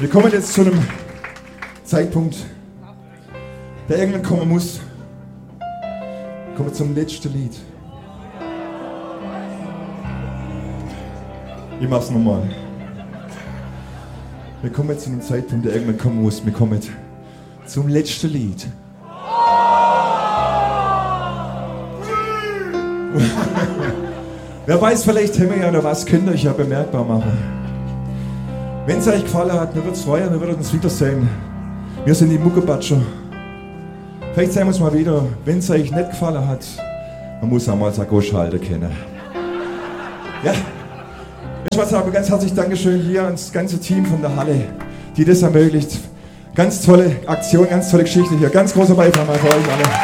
Wir kommen jetzt zu einem Zeitpunkt, der irgendwann kommen muss. Wir kommen zum letzten Lied. Ich mach's nochmal. Wir kommen jetzt zu einem Zeitpunkt, der irgendwann kommen muss. Wir kommen zum letzten Lied. Wer weiß, vielleicht haben wir ja noch was, könnt ihr euch ja bemerkbar machen. Wenn es euch gefallen hat, wir würden es freuen, wir würden uns wiedersehen. Wir sind die Muckebatscher. Vielleicht sehen wir uns mal wieder. Wenn es euch nicht gefallen hat, man muss auch mal Sakko schalten können. Ja, ich wollte sagen, ganz herzlich Dankeschön hier ans ganze Team von der Halle, die das ermöglicht. Ganz tolle Aktion, ganz tolle Geschichte hier. Ganz großer Beifall mal für euch alle.